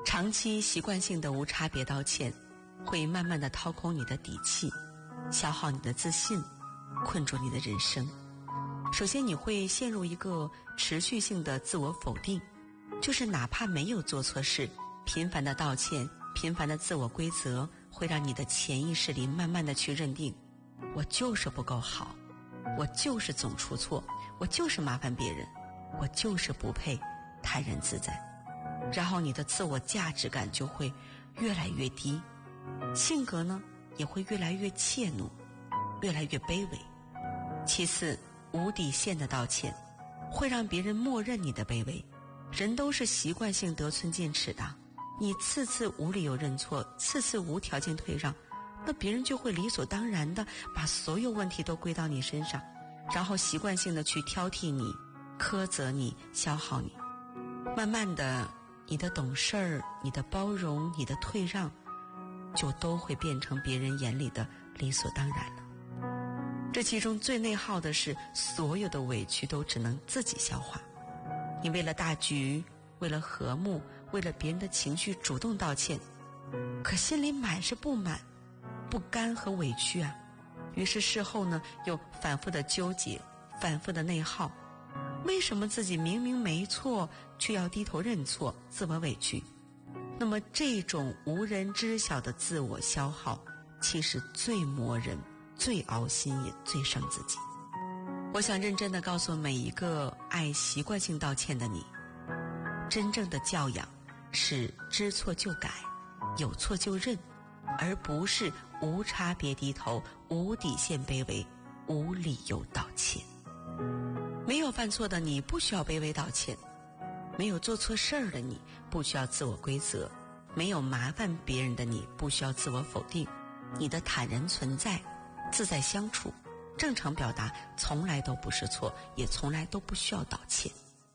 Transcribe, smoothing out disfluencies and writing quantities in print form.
长期习惯性的无差别道歉，会慢慢的掏空你的底气，消耗你的自信，困住你的人生。首先你会陷入一个持续性的自我否定，就是哪怕没有做错事，频繁的道歉，频繁的自我规则，会让你的潜意识里慢慢的去认定，我就是不够好，我就是总出错，我就是麻烦别人，我就是不配泰然自在。然后你的自我价值感就会越来越低，性格呢也会越来越怯懦，越来越卑微。其次，无底线的道歉会让别人默认你的卑微。人都是习惯性得寸进尺的，你次次无理由认错，次次无条件退让，那别人就会理所当然的把所有问题都归到你身上，然后习惯性的去挑剔你，苛责你，消耗你。慢慢的，你的懂事儿，你的包容，你的退让，就都会变成别人眼里的理所当然了。这其中最内耗的是，所有的委屈都只能自己消化。你为了大局，为了和睦，为了别人的情绪主动道歉，可心里满是不满、不甘和委屈啊。于是事后呢，又反复的纠结，反复的内耗。为什么自己明明没错，却要低头认错，自我委屈？那么这种无人知晓的自我消耗，其实最磨人，最熬心，也最伤自己。我想认真地告诉每一个爱习惯性道歉的你，真正的教养是知错就改，有错就认，而不是无差别低头，无底线卑微，无理由道歉。没有犯错的你不需要卑微道歉，没有做错事儿的你不需要自我规则，没有麻烦别人的你不需要自我否定。你的坦然存在，自在相处，正常表达从来都不是错，也从来都不需要道歉。